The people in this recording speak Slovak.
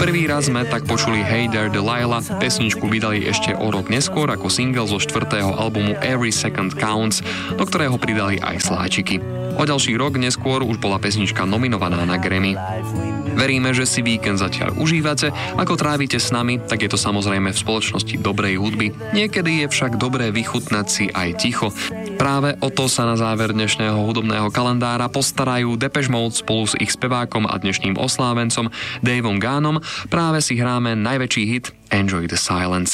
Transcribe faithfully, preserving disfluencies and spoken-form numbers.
Prvý raz sme tak počuli Hey There Delilah, pesničku vydali ešte o rok neskôr ako single zo štvrtého albumu Every Second Counts, do ktorého pridali aj sláčiky. O ďalší rok neskôr už bola pesnička nominovaná na Grammy. Veríme, že si víkend zatiaľ užívate, ako trávite s nami, tak je to samozrejme v spoločnosti dobrej hudby. Niekedy je však dobré vychutnať si aj ticho. Práve o to sa na záver dnešného hudobného kalendára postarajú Depeche Mode spolu s ich spevákom a dnešným oslávencom Davom Gahnom. Práve si hráme najväčší hit Enjoy the Silence.